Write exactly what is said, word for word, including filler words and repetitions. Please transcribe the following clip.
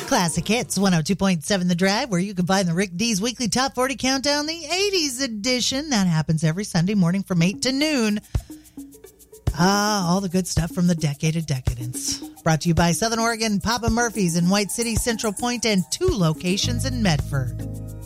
Classic Hits, one oh two point seven The Drive, where you can find the Rick D's Weekly Top forty Countdown, the eighties edition. That happens every Sunday morning from eight to noon. Ah, all the good stuff from the Decade of Decadence. Brought to you by Southern Oregon, Papa Murphy's in White City, Central Point, and two locations in Medford.